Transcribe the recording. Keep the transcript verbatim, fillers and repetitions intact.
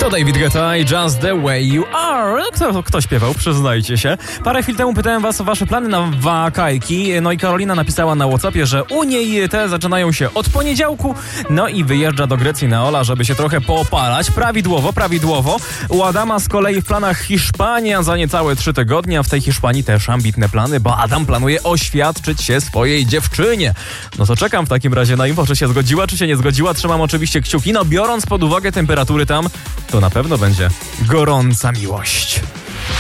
To David Guetta i Just the Way You Are. Kto, kto śpiewał? Przyznajcie się. Parę chwil temu pytałem was o wasze plany na wakajki. No i Karolina napisała na WhatsAppie, że u niej te zaczynają się od poniedziałku. No i wyjeżdża do Grecji na Ola, żeby się trochę poopalać. Prawidłowo, prawidłowo. U Adama z kolei w planach Hiszpania za niecałe trzy tygodnie. A w tej Hiszpanii też ambitne plany, bo Adam planuje oświadczyć się swojej dziewczynie. No to czekam w takim razie na info, czy się zgodziła, czy się nie zgodziła. Trzymam oczywiście kciuki. No biorąc pod uwagę temperatury tam, to na pewno będzie gorąca miłość.